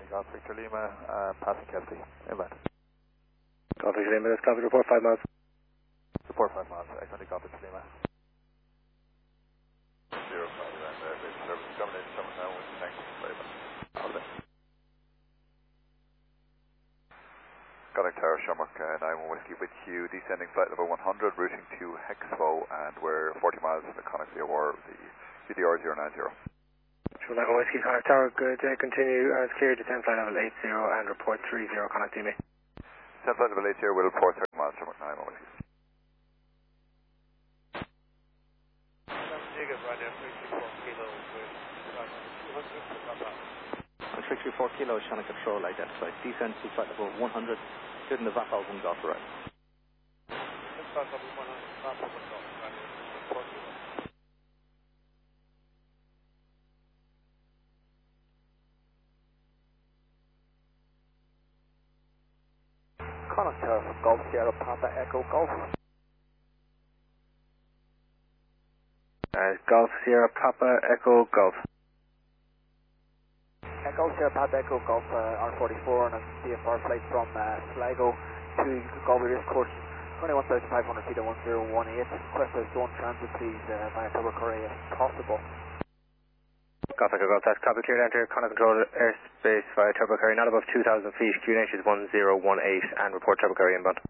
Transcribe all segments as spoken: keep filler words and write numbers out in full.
Golf Victor Lima, uh, passing Kelsey, inbound. Golf Victor Lima, that's copy, report five miles. Report five miles, Echo Golf Victor Lima. Zero five, and uh, base service coming in, coming down with thanks, labour. All day. Connect Tower, Shamrock, uh, nine one Whiskey with you, descending flight level one hundred, routing to Hexpo, and we're forty miles from the Connect V O R, the C D R zero nine zero. nine one Whiskey, Connect Tower, good, uh, continue as clear, descend flight level eight zero and report three zero, Connect to me. Descend flight level eight zero, we'll report thirty miles from nine one Whiskey. three three four kilos, Shannon Control, identified. Descend to flight level one hundred, good in the V A P one Golf right. Connect Tower, Golf Sierra Papa Echo Golf. Uh, Golf Sierra Papa Echo Golf. Uh, Golf Sierra Papa Echo Golf uh, R forty-four on a D F R flight from uh, Sligo to Galway Race Course, twenty-one thousand five hundred feet at one zero one eight. Request a zone transit please uh, via Tubbercurry if possible. Golf Echo Golf, that's copy, clear to enter Connect Control airspace via Tubbercurry, not above two thousand feet, Q N H is one zero one eight, and report Tubbercurry inbound.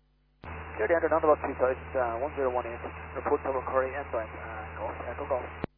Clear to enter, not above two thousand, uh, one zero one eight, report Tubbercurry inbound, uh, Golf Echo Golf.